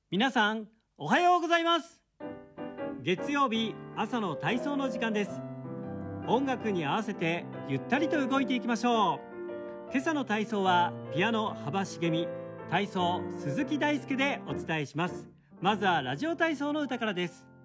皆さんおはようございます。月曜日朝の体操の時間です。音楽に合わせてゆったりと動いていきましょう。今朝の体操はピアノ幅し美、体操鈴木大輔でお伝えします。まずはラジオ体操の歌からです。